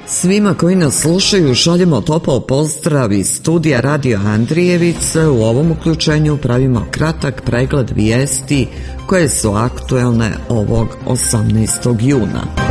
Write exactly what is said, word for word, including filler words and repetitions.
Svima koji nas slušaju šaljemo topao pozdrav iz studija Radio Andrijevice. U ovom uključenju pravimo kratak pregled vijesti koje su aktuelne ovog osamnaestog juna.